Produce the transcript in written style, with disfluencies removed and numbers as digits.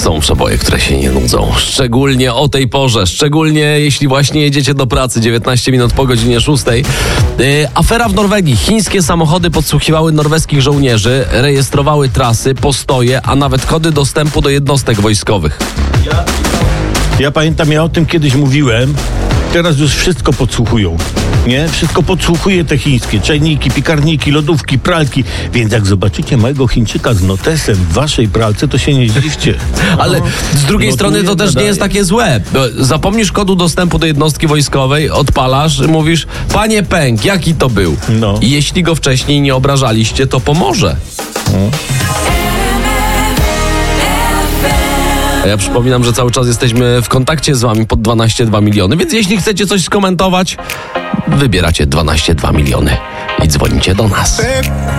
Są przeboje, które się nie nudzą. Szczególnie o tej porze. Szczególnie jeśli właśnie jedziecie do pracy 19 minut po godzinie 6. Afera w Norwegii. Chińskie samochody podsłuchiwały norweskich żołnierzy, rejestrowały trasy, postoje, a nawet kody dostępu do jednostek wojskowych. Ja pamiętam, ja o tym kiedyś mówiłem. Teraz już wszystko podsłuchują. Nie? Wszystko podsłuchuje te chińskie. Czajniki, piekarniki, lodówki, pralki. Więc jak zobaczycie małego Chińczyka z notesem w waszej pralce, to się nie dziwcie. Ale z drugiej strony to też nie jest takie złe. Zapomnisz kodu dostępu do jednostki wojskowej, odpalasz, mówisz: panie Pęk, jaki to był? No. I jeśli go wcześniej nie obrażaliście, to pomoże. Ja przypominam, że cały czas jesteśmy w kontakcie z wami pod 12,2 miliony, więc jeśli chcecie coś skomentować, wybieracie 12,2 miliony i dzwonicie do nas.